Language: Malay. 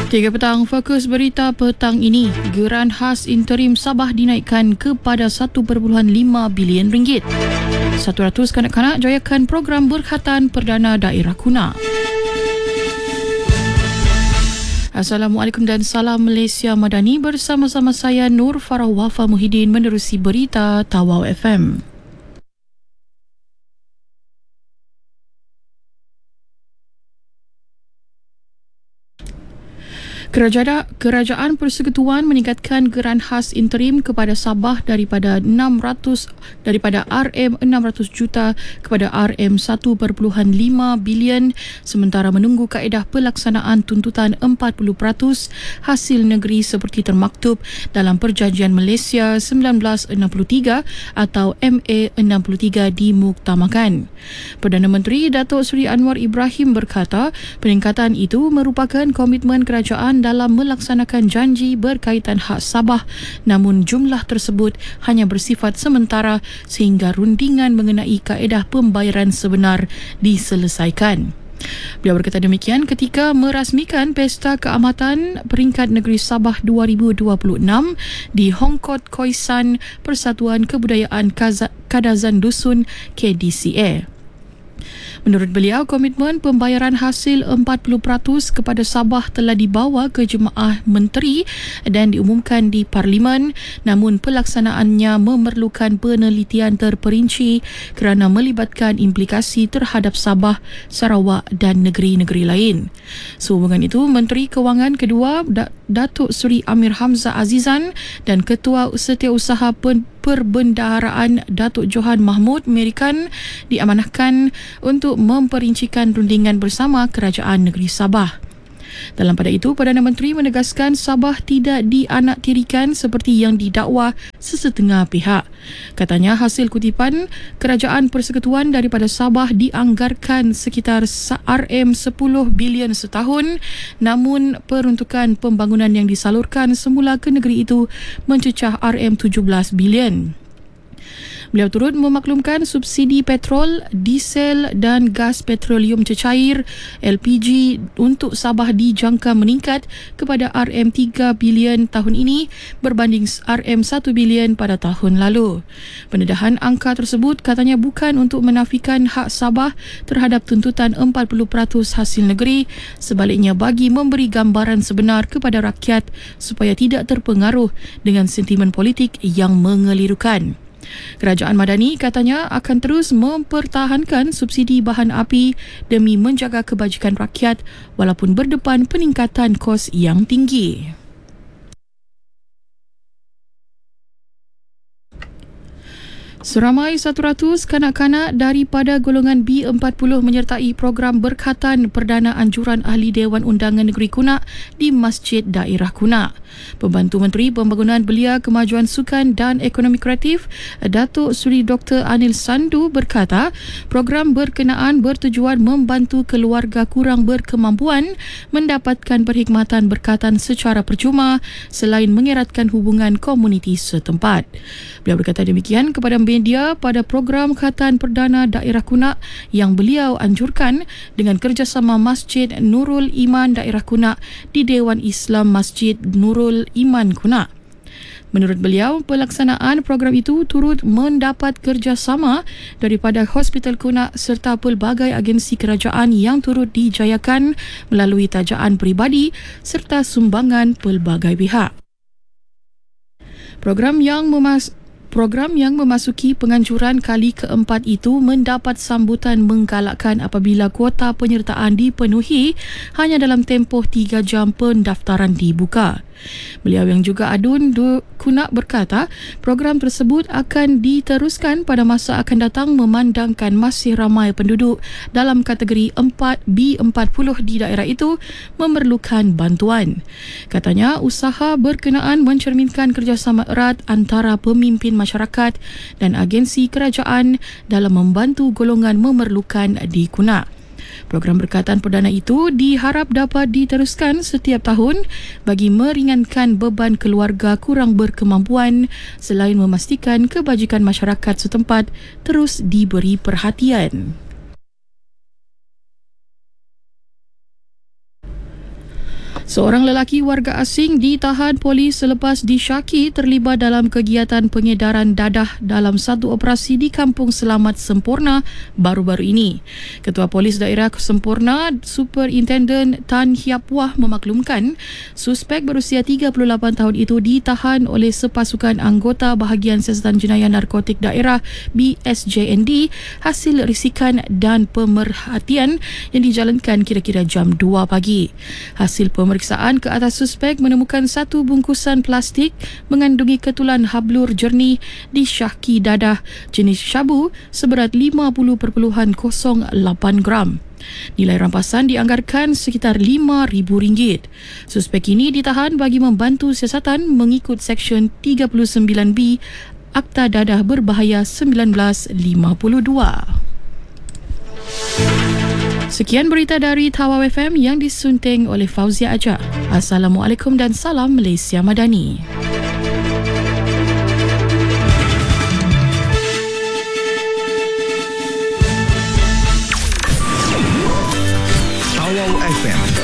3 petang, fokus berita petang ini. Geran khas interim Sabah dinaikkan kepada 1.5 bilion ringgit. 100 kanak-kanak jayakan program berkhatan Perdana Daerah Kunak. Assalamualaikum dan salam Malaysia Madani, bersama-sama saya Nur Farah Wafa Muhyiddin menerusi berita Tawau FM. Kerajaan Persekutuan meningkatkan geran khas interim kepada Sabah daripada RM600 juta kepada RM1.5 bilion, sementara menunggu kaedah pelaksanaan tuntutan 40% hasil negeri seperti termaktub dalam Perjanjian Malaysia 1963 atau MA63 dimuktamakan. Perdana Menteri Datuk Seri Anwar Ibrahim berkata peningkatan itu merupakan komitmen kerajaan dalam melaksanakan janji berkaitan hak Sabah, namun jumlah tersebut hanya bersifat sementara sehingga rundingan mengenai kaedah pembayaran sebenar diselesaikan. Beliau berkata demikian ketika merasmikan Pesta Keamatan Peringkat Negeri Sabah 2026 di Hongkot Khoisan Persatuan Kebudayaan Kadazan Dusun KDCA. Menurut beliau, komitmen pembayaran hasil 40% kepada Sabah telah dibawa ke Jemaah Menteri dan diumumkan di Parlimen, namun pelaksanaannya memerlukan penelitian terperinci kerana melibatkan implikasi terhadap Sabah, Sarawak dan negeri-negeri lain. Sehubungan itu, Menteri Kewangan kedua Datuk Seri Amir Hamzah Azizan dan Ketua Setiausaha Perbendaharaan Datuk Johan Mahmud Merikan diamanahkan untuk memperincikan rundingan bersama Kerajaan Negeri Sabah. Dalam pada itu, Perdana Menteri menegaskan Sabah tidak dianaktirikan seperti yang didakwa sesetengah pihak. Katanya hasil kutipan Kerajaan Persekutuan daripada Sabah dianggarkan sekitar RM10 bilion setahun, namun peruntukan pembangunan yang disalurkan semula ke negeri itu mencecah RM17 bilion. Beliau turut memaklumkan subsidi petrol, diesel dan gas petroleum cecair LPG untuk Sabah dijangka meningkat kepada RM3 bilion tahun ini berbanding RM1 bilion pada tahun lalu. Pendedahan angka tersebut katanya bukan untuk menafikan hak Sabah terhadap tuntutan 40% hasil negeri, sebaliknya bagi memberi gambaran sebenar kepada rakyat supaya tidak terpengaruh dengan sentimen politik yang mengelirukan. Kerajaan Madani katanya akan terus mempertahankan subsidi bahan api demi menjaga kebajikan rakyat walaupun berdepan peningkatan kos yang tinggi. Seramai 100 kanak-kanak daripada golongan B40 menyertai program berkhatan Perdana Anjuran Ahli Dewan Undangan Negeri Kunak di Masjid Daerah Kunak. Pembantu Menteri Pembangunan Belia, Kemajuan Sukan dan Ekonomi Kreatif Datuk Seri Dr. Anil Sandu berkata program berkenaan bertujuan membantu keluarga kurang berkemampuan mendapatkan perkhidmatan berkhatan secara percuma selain mengeratkan hubungan komuniti setempat. Beliau berkata demikian kepada media pada program khatan Perdana Daerah Kunak yang beliau anjurkan dengan kerjasama Masjid Nurul Iman Daerah Kunak di Dewan Islam Masjid Nurul Iman Kunak. Menurut beliau, pelaksanaan program itu turut mendapat kerjasama daripada Hospital Kunak serta pelbagai agensi kerajaan yang turut dijayakan melalui tajaan peribadi serta sumbangan pelbagai pihak. Program yang memasuki penganjuran kali keempat itu mendapat sambutan menggalakkan apabila kuota penyertaan dipenuhi hanya dalam tempoh 3 jam pendaftaran dibuka. Beliau yang juga adun Kunak berkata program tersebut akan diteruskan pada masa akan datang memandangkan masih ramai penduduk dalam kategori 4B40 di daerah itu memerlukan bantuan. Katanya usaha berkenaan mencerminkan kerjasama erat antara pemimpin masyarakat dan agensi kerajaan dalam membantu golongan memerlukan di Kunak. Program berkatan perdana itu diharap dapat diteruskan setiap tahun bagi meringankan beban keluarga kurang berkemampuan selain memastikan kebajikan masyarakat setempat terus diberi perhatian. Seorang lelaki warga asing ditahan polis selepas disyaki terlibat dalam kegiatan pengedaran dadah dalam satu operasi di Kampung Selamat Semporna baru-baru ini. Ketua Polis Daerah Semporna, Superintendent Tan Hiap Wah memaklumkan suspek berusia 38 tahun itu ditahan oleh sepasukan anggota Bahagian Siasatan Jenayah Narkotik Daerah BSJND hasil risikan dan pemerhatian yang dijalankan kira-kira jam 2 pagi. Hasil pemeriksaan ke atas suspek menemukan satu bungkusan plastik mengandungi ketulan hablur jernih disyaki dadah jenis syabu seberat 50.08 gram. Nilai rampasan dianggarkan sekitar RM5,000. Suspek ini ditahan bagi membantu siasatan mengikut Seksyen 39B Akta Dadah Berbahaya 1952. Sekian berita dari Tawau FM yang disunting oleh Fauzia Aja. Assalamualaikum dan salam Malaysia Madani. Tawau FM